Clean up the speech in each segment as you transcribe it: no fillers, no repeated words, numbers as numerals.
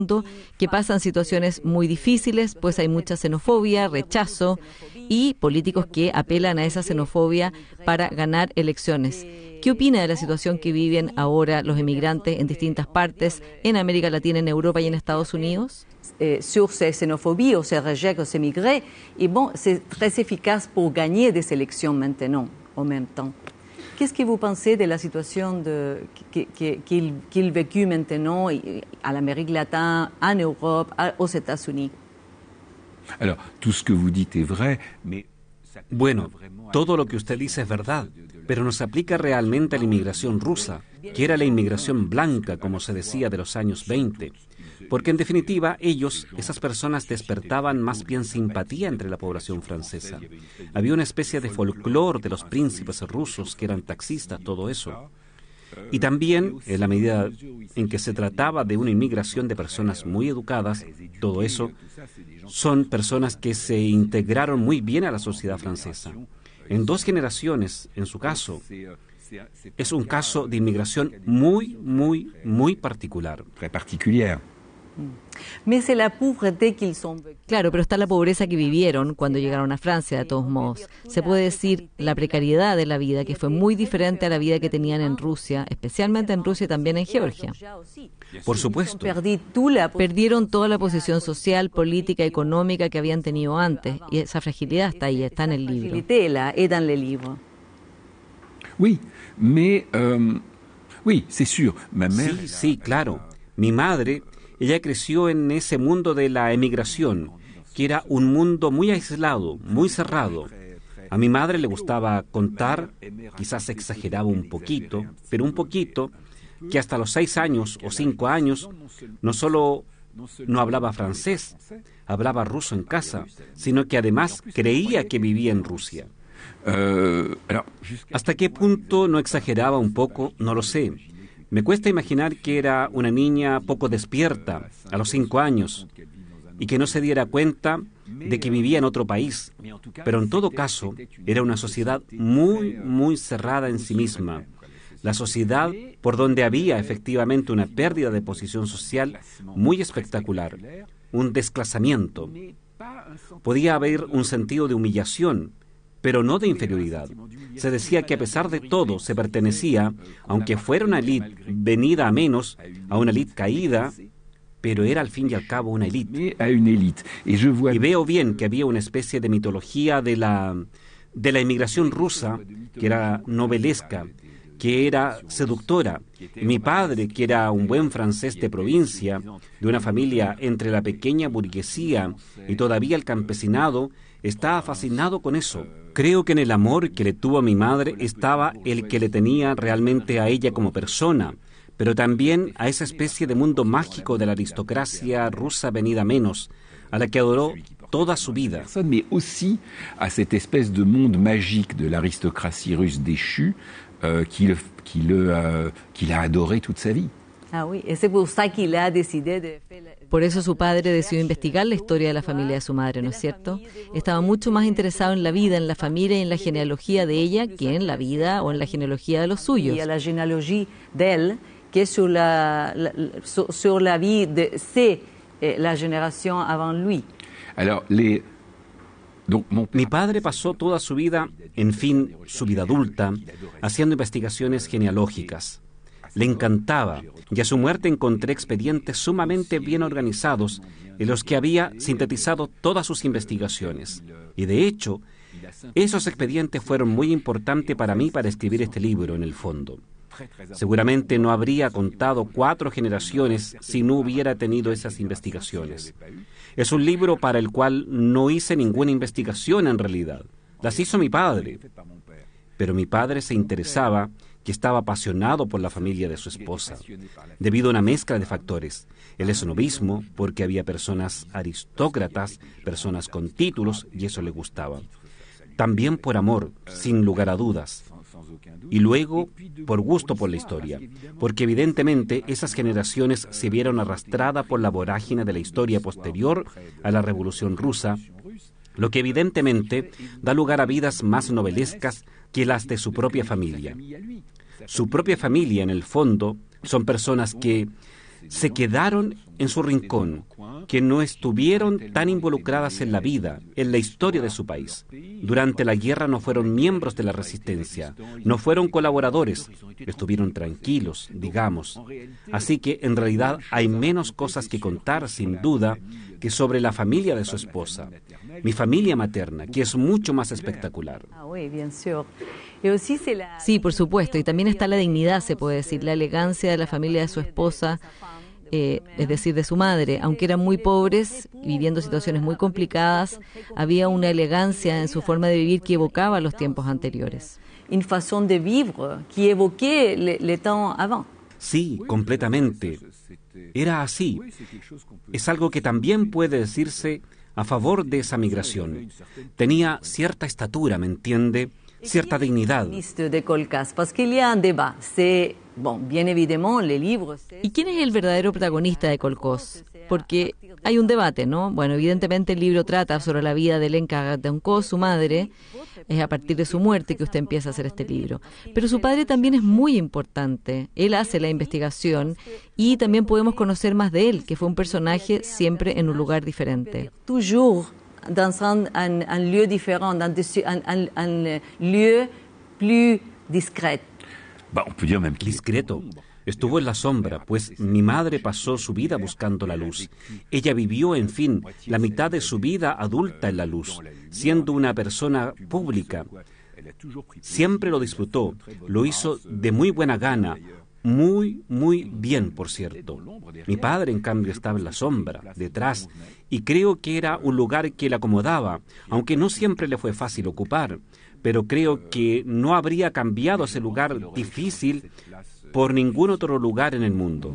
que pasan situaciones muy difíciles, pues hay mucha xenofobia, rechazo y políticos que apelan a esa xenofobia para ganar elecciones. ¿Qué opina de la situación que viven ahora los emigrantes en distintas partes, en América Latina, en Europa y en Estados Unidos? Sur ces xénophobies ou ces rejets que ces migrés, et bon, c'est très efficace pour gagner des élections maintenant, en même temps. Qu'est-ce que vous pensez de la situation qu'il vécu maintenant à l'Amérique latine, en Europe, aux États-Unis? Alors, tout ce que vous dites est vrai, mais... Bueno, todo lo que usted dice es verdad, pero no se aplica realmente a la inmigración rusa, que era la inmigración blanca, como se decía, de los años 20. Porque en definitiva ellos, esas personas, despertaban más bien simpatía entre la población francesa. Había una especie de folclore de los príncipes rusos que eran taxistas, todo eso. Y también, en la medida en que se trataba de una inmigración de personas muy educadas, todo eso, son personas que se integraron muy bien a la sociedad francesa. En 2 generaciones, en su caso, es un caso de inmigración muy particular. Claro, pero está la pobreza que vivieron cuando llegaron a Francia, de todos modos. Se puede decir la precariedad de la vida, que fue muy diferente a la vida que tenían en Rusia, especialmente en Rusia y también en Georgia. Por supuesto. Perdieron toda la posición social, política, económica que habían tenido antes, y esa fragilidad está ahí, está en el libro. Oui, mais oui, c'est sûr. Ma mère... Sí, claro. Mi madre, ella creció en ese mundo de la emigración, que era un mundo muy aislado, muy cerrado. A mi madre le gustaba contar, quizás exageraba un poquito, pero un poquito, que hasta los 6 años o 5 años no solo no hablaba francés, hablaba ruso en casa, sino que además creía que vivía en Rusia. ¿Hasta qué punto no exageraba un poco? No lo sé. Me cuesta imaginar que era una niña poco despierta a los 5 años y que no se diera cuenta de que vivía en otro país. Pero en todo caso, era una sociedad muy cerrada en sí misma. La sociedad por donde había efectivamente una pérdida de posición social muy espectacular, un desclasamiento. Podía haber un sentido de humillación, pero no de inferioridad. Se decía que a pesar de todo se pertenecía, aunque fuera una élite venida a menos, a una élite caída, pero era al fin y al cabo una élite. Y veo bien que había una especie de mitología de la inmigración rusa, que era novelesca, que era seductora. Mi padre, que era un buen francés de provincia, de una familia entre la pequeña burguesía y todavía el campesinado, estaba fascinado con eso. Creo que en el amor que le tuvo a mi madre estaba el que le tenía realmente a ella como persona, pero también a esa especie de mundo mágico de la aristocracia rusa venida menos, a la que adoró toda su vida. Mais aussi à cette espèce de monde magique de l'aristocratie russe déchue qu'il a adoré toute sa vie. Por eso su padre decidió investigar la historia de la familia de su madre, ¿no es cierto? Estaba mucho más interesado en la vida, en la familia y en la genealogía de ella que en la vida o en la genealogía de los suyos. La genealogía de él, que es sur la vie de la generación avant lui. Alors, Mi padre pasó toda su vida, en fin, su vida adulta, haciendo investigaciones genealógicas. Le encantaba, y a su muerte encontré expedientes sumamente bien organizados en los que había sintetizado todas sus investigaciones. Y de hecho, esos expedientes fueron muy importantes para mí para escribir este libro, en el fondo. Seguramente no habría contado 4 generaciones si no hubiera tenido esas investigaciones. Es un libro para el cual no hice ninguna investigación en realidad. Las hizo mi padre. Pero mi padre se interesaba, que estaba apasionado por la familia de su esposa, debido a una mezcla de factores. El esnobismo, porque había personas aristócratas, personas con títulos, y eso le gustaba. También por amor, sin lugar a dudas. Y luego, por gusto por la historia, porque evidentemente esas generaciones se vieron arrastradas por la vorágine de la historia posterior a la Revolución Rusa, lo que evidentemente da lugar a vidas más novelescas que las de su propia familia. Su propia familia, en el fondo, son personas que se quedaron en su rincón, que no estuvieron tan involucradas en la vida, en la historia de su país. Durante la guerra no fueron miembros de la resistencia, no fueron colaboradores, estuvieron tranquilos, digamos. Así que en realidad hay menos cosas que contar, sin duda, que sobre la familia de su esposa, mi familia materna, que es mucho más espectacular. Sí, por supuesto, y también está la dignidad, se puede decir, la elegancia de la familia de su esposa, es decir, de su madre. Aunque eran muy pobres, viviendo situaciones muy complicadas, había una elegancia en su forma de vivir que evocaba los tiempos anteriores. Une façon de vivre qui évoquait les temps avant. Sí, completamente. Era así. Es algo que también puede decirse a favor de esa migración. Tenía cierta estatura, ¿me entiende? Cierta dignidad. De Colcas, parce qu'il y a un débat. C'est bien évidemment les livres. ¿Y quién es el verdadero protagonista de Colcós? Porque hay un debate, ¿no? Bueno, evidentemente el libro trata sobre la vida de Lenka Gatankos, su madre. Es a partir de su muerte que usted empieza a hacer este libro. Pero su padre también es muy importante. Él hace la investigación y también podemos conocer más de él, que fue un personaje siempre en un lugar diferente. Toujours dans un lieu différent, dans un lieu plus discret. On peut dire même qu'il Discreto. Estuvo en la sombra, pues mi madre pasó su vida buscando la luz. Ella vivió, en fin, la mitad de su vida adulta en la luz, siendo una persona pública. Siempre lo disfrutó, lo hizo de muy buena gana, muy, muy bien, por cierto. Mi padre, en cambio, estaba en la sombra, detrás, y creo que era un lugar que le acomodaba, aunque no siempre le fue fácil ocupar, pero creo que no habría cambiado ese lugar difícil por ningún otro lugar en el mundo.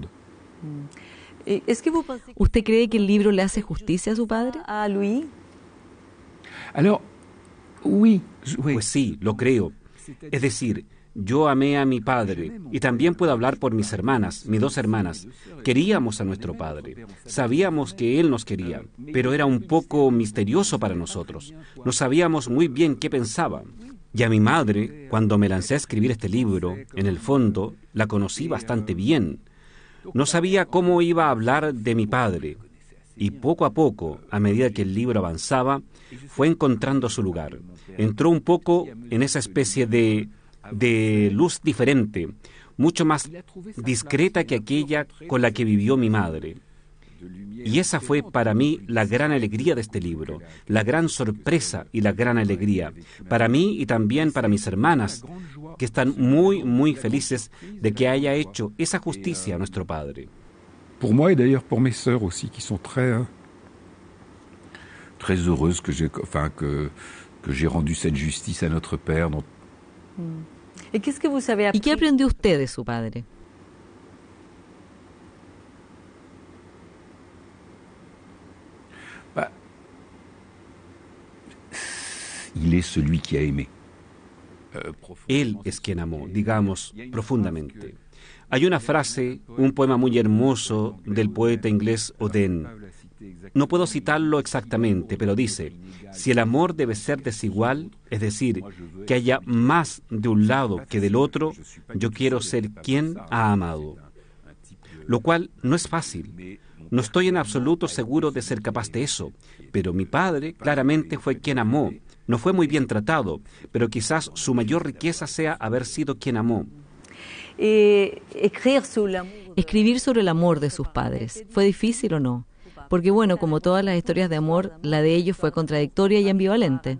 ¿Usted cree que el libro le hace justicia a su padre? ¿A Louis? Alors, oui. Pues sí, lo creo. Es decir, yo amé a mi padre y también puedo hablar por mis hermanas, mis dos hermanas. Queríamos a nuestro padre. Sabíamos que él nos quería, pero era un poco misterioso para nosotros. No sabíamos muy bien qué pensaba. Y a mi madre, cuando me lancé a escribir este libro, en el fondo, la conocí bastante bien. No sabía cómo iba a hablar de mi padre. Y poco a poco, a medida que el libro avanzaba, fue encontrando su lugar. Entró un poco en esa especie de luz diferente, mucho más discreta que aquella con la que vivió mi madre. Y esa fue para mí la gran alegría de este libro, la gran sorpresa y la gran alegría, para mí y también para mis hermanas, que están muy, muy felices de que haya hecho esa justicia a nuestro padre. Pour moi et d'ailleurs pour mes sœurs aussi, qui sont très heureuses que j'ai rendu cette justice à notre père. ¿Y qué aprendió usted de su padre? Il est celui qui a aimé. Él es quien amó, digamos, profundamente. Hay una frase, un poema muy hermoso del poeta inglés Oden. No puedo citarlo exactamente, pero dice: si el amor debe ser desigual, es decir, que haya más de un lado que del otro, yo quiero ser quien ha amado. Lo cual no es fácil. No estoy en absoluto seguro de ser capaz de eso, pero mi padre claramente fue quien amó. No fue muy bien tratado, pero quizás su mayor riqueza sea haber sido quien amó. Escribir sobre el amor de sus padres, ¿fue difícil o no? Porque bueno, como todas las historias de amor, la de ellos fue contradictoria y ambivalente.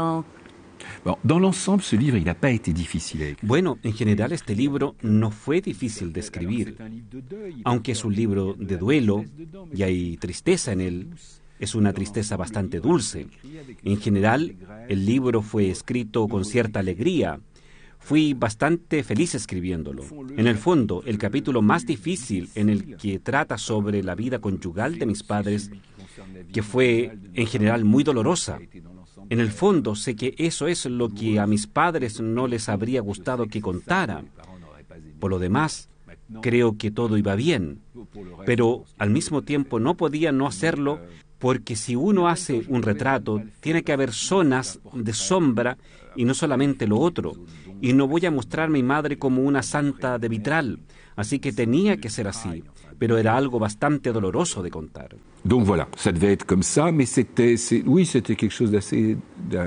Bueno, en general este libro no fue difícil de escribir. Aunque es un libro de duelo y hay tristeza en él, es una tristeza bastante dulce. En general, el libro fue escrito con cierta alegría. Fui bastante feliz escribiéndolo. En el fondo, el capítulo más difícil en el que trata sobre la vida conyugal de mis padres, que fue en general muy dolorosa. En el fondo, sé que eso es lo que a mis padres no les habría gustado que contara. Por lo demás, creo que todo iba bien. Pero al mismo tiempo no podía no hacerlo, porque si uno hace un retrato, tiene que haber zonas de sombra y no solamente lo otro. Y no voy a mostrar a mi madre como una santa de vitral, así que tenía que ser así. pero era algo bastante doloroso de contar. Donc voilà, ça devait être comme ça, mais oui, c'était quelque chose d'assez,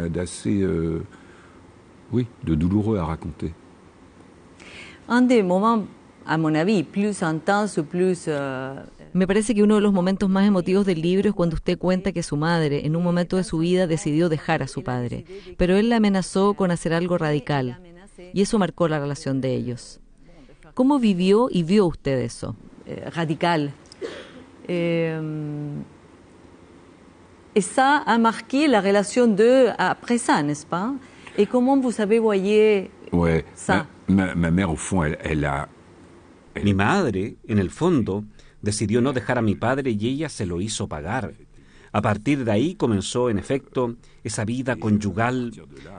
oui, de douloureux à raconter. Un des moments, à mon avis, plus intenses, plus... Me parece que uno de los momentos más emotivos del libro es cuando usted cuenta que su madre, en un momento de su vida, decidió dejar a su padre, pero él la amenazó con hacer algo radical, y eso marcó la relación de ellos. ¿Cómo vivió y vio usted eso? Radical. Et ça a marqué la relation d'eux après ça, n'est-ce pas? Et comment vous avez voyé ça? Ma mère, au fond, elle a... Mi madre, en el fondo, decidió no dejar a mi padre y ella se lo hizo pagar. A partir de ahí comenzó, en efecto, esa vida conyugal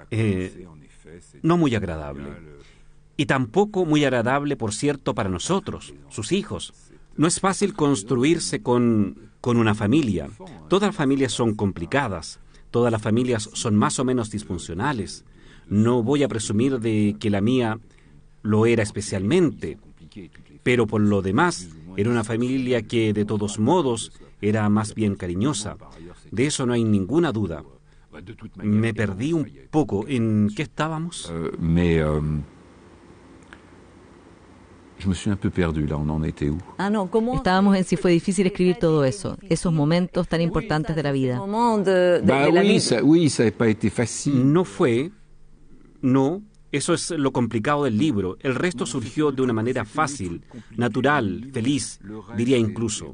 no muy agradable. Y tampoco muy agradable, por cierto, para nosotros, sus hijos. No es fácil construirse con una familia. Todas las familias son complicadas. Todas las familias son más o menos disfuncionales. No voy a presumir de que la mía lo era especialmente, pero por lo demás era una familia que de todos modos era más bien cariñosa. De eso no hay ninguna duda. Me perdí un poco. ¿En qué estábamos? Je me suis un peu perdu, là, on en était où? Estábamos en si fue difícil escribir todo eso, esos momentos tan importantes de la vida. Oui, ça n'a pas été facile. No, eso es lo complicado del libro. El resto surgió de una manera fácil, natural, feliz, diría incluso.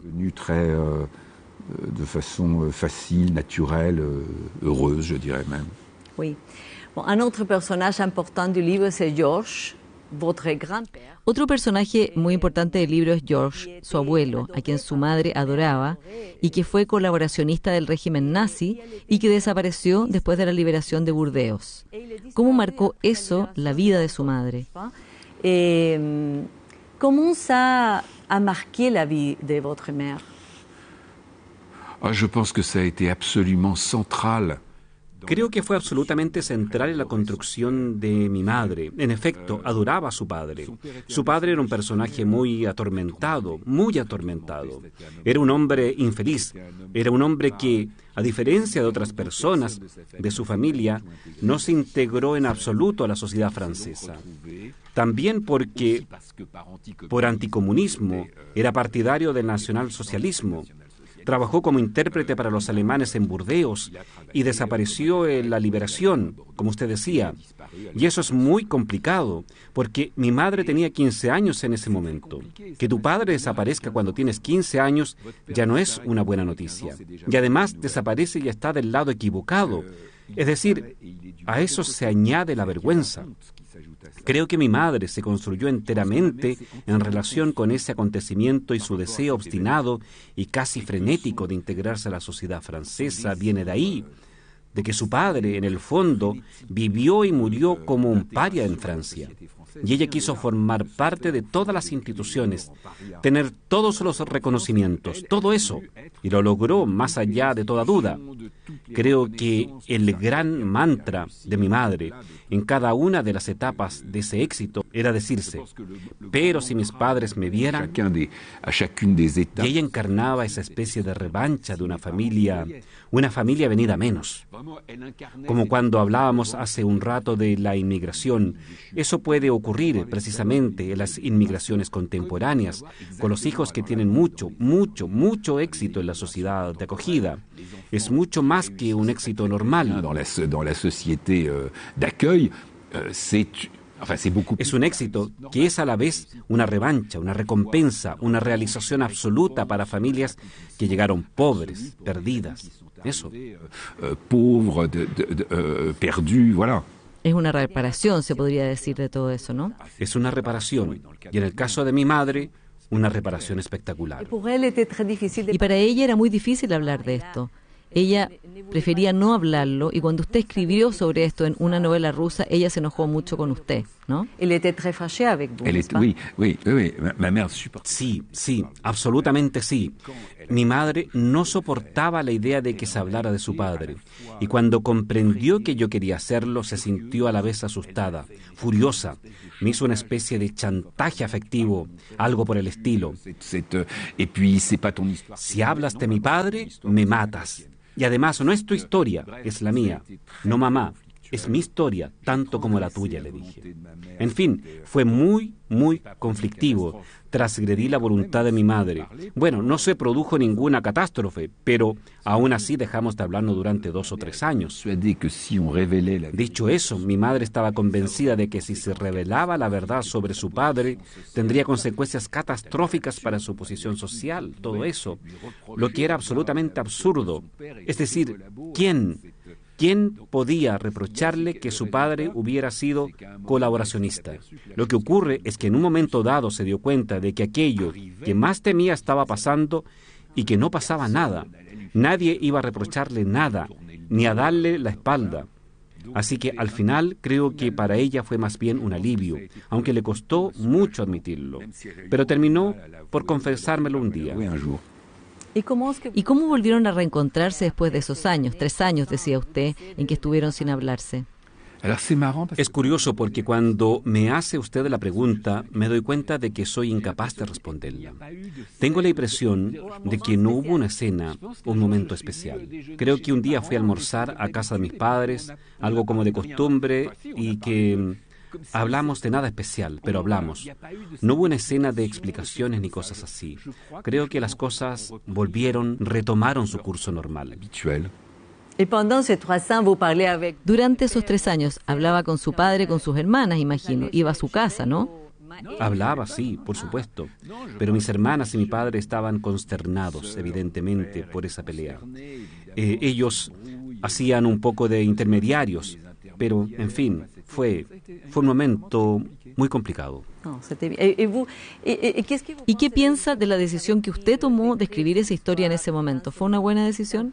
De façon facile, naturelle, heureuse, je dirais même. Oui. Bon, un autre personnage important du livre, c'est Georges, votre grand-père. Otro personaje muy importante del libro es George, su abuelo, a quien su madre adoraba y que fue colaboracionista del régimen nazi y que desapareció después de la liberación de Burdeos. ¿Cómo marcó eso la vida de su madre? ¿Cómo ça a marqué la vie de votre mère? Je pense que ça a été absolument central. Creo que fue absolutamente central en la construcción de mi madre. En efecto, adoraba a su padre. Su padre era un personaje muy atormentado. Era un hombre infeliz. Era un hombre que, a diferencia de otras personas de su familia, no se integró en absoluto a la sociedad francesa. También porque, por anticomunismo, era partidario del nacionalsocialismo. Trabajó como intérprete para los alemanes en Burdeos y desapareció en la liberación, como usted decía. Y eso es muy complicado, porque mi madre tenía 15 años en ese momento. Que tu padre desaparezca cuando tienes 15 años ya no es una buena noticia. Y además desaparece y está del lado equivocado. Es decir, a eso se añade la vergüenza. Creo que mi madre se construyó enteramente en relación con ese acontecimiento y su deseo obstinado y casi frenético de integrarse a la sociedad francesa viene de ahí, de que su padre, en el fondo, vivió y murió como un paria en Francia. Y ella quiso formar parte de todas las instituciones, tener todos los reconocimientos, todo eso, y lo logró más allá de toda duda. Creo que el gran mantra de mi madre en cada una de las etapas de ese éxito era decirse, pero si mis padres me vieran, y ella encarnaba esa especie de revancha de una familia venida menos. Como cuando hablábamos hace un rato de la inmigración, eso puede ocurrir precisamente en las inmigraciones contemporáneas, con los hijos que tienen mucho éxito en la sociedad de acogida. Es mucho más que un éxito normal. Dans la société d'accueil, es un éxito que es a la vez una revancha, una recompensa, una realización absoluta para familias que llegaron pobres, perdidas. Eso. Pauvres, perdus, voilà. Es una reparación, se podría decir, de todo eso, ¿no? Es una reparación. Y en el caso de mi madre, una reparación espectacular. Y para ella era muy difícil hablar de esto. Ella prefería no hablarlo y cuando usted escribió sobre esto en una novela rusa, ella se enojó mucho con usted. ¿no? Elle était très fâchée avec vous, n'est-ce pas? Oui. Ma mère supporte. Sí, absolutamente sí. Mi madre no soportaba la idea de que se hablara de su padre, y cuando comprendió que yo quería hacerlo, se sintió a la vez asustada, furiosa. Me hizo una especie de chantaje afectivo, algo por el estilo. Et puis, c'est pas ton histoire. Si hablas de mi padre, me matas. Y además, no es tu historia, es la mía. No, mamá, es mi historia, tanto como la tuya, le dije. En fin, fue muy conflictivo. Transgredí la voluntad de mi madre. Bueno, no se produjo ninguna catástrofe, pero aún así dejamos de hablarnos durante 2 o 3 años. Dicho eso, mi madre estaba convencida de que si se revelaba la verdad sobre su padre, tendría consecuencias catastróficas para su posición social, todo eso, lo que era absolutamente absurdo. Es decir, ¿quién podía reprocharle que su padre hubiera sido colaboracionista? Lo que ocurre es que en un momento dado se dio cuenta de que aquello que más temía estaba pasando y que no pasaba nada. Nadie iba a reprocharle nada, ni a darle la espalda. Así que al final creo que para ella fue más bien un alivio, aunque le costó mucho admitirlo. Pero terminó por confesármelo un día. ¿Y cómo volvieron a reencontrarse después de esos años, 3 años, decía usted, en que estuvieron sin hablarse? Es curioso porque cuando me hace usted la pregunta, me doy cuenta de que soy incapaz de responderla. Tengo la impresión de que no hubo una escena, un momento especial. Creo que un día fui a almorzar a casa de mis padres, algo como de costumbre, y que hablamos de nada especial, pero hablamos. No hubo una escena de explicaciones ni cosas así. Creo que las cosas retomaron su curso normal. Durante esos 3 años, hablaba con su padre, con sus hermanas, imagino. Iba a su casa, ¿no? Hablaba, sí, por supuesto. Pero mis hermanas y mi padre estaban consternados, evidentemente, por esa pelea. Ellos hacían un poco de intermediarios, pero, en fin, fue un momento muy complicado. ¿Y qué piensa de la decisión que usted tomó de escribir esa historia en ese momento? ¿Fue una buena decisión?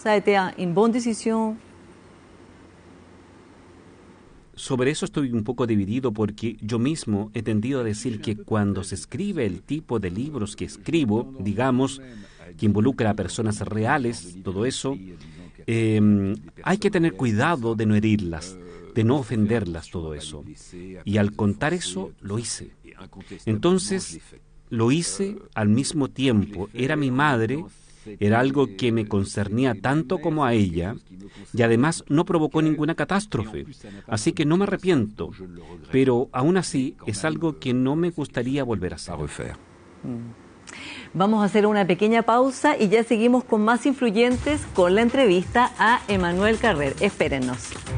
Sobre eso estoy un poco dividido porque yo mismo he tendido a decir que cuando se escribe el tipo de libros que escribo, digamos, que involucra a personas reales, todo eso, hay que tener cuidado de no herirlas, de no ofenderlas, todo eso. Y al contar eso, lo hice. Entonces, lo hice al mismo tiempo. Era mi madre, era algo que me concernía tanto como a ella, y además no provocó ninguna catástrofe. Así que no me arrepiento, pero aún así es algo que no me gustaría volver a hacer. Vamos a hacer una pequeña pausa y ya seguimos con más influyentes con la entrevista a Emmanuel Carrère. Espérennos.